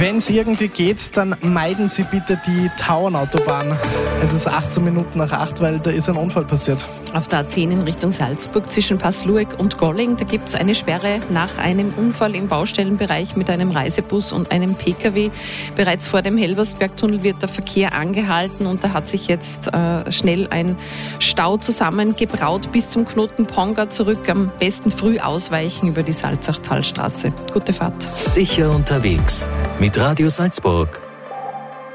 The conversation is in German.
Wenn es irgendwie geht, dann meiden Sie bitte die Tauernautobahn. Es ist 18 Minuten nach 8, weil da ist ein Unfall passiert. Auf der A10 in Richtung Salzburg zwischen Passlueck und Golling, da gibt es eine Sperre nach einem Unfall im Baustellenbereich mit einem Reisebus und einem Pkw. Bereits vor dem Helversbergtunnel wird der Verkehr angehalten und da hat sich jetzt schnell ein Stau zusammengebraut bis zum Knoten Ponga zurück. Am besten früh ausweichen über die Salzachtalstraße. Gute Fahrt. Sicher unterwegs mit Radio Salzburg.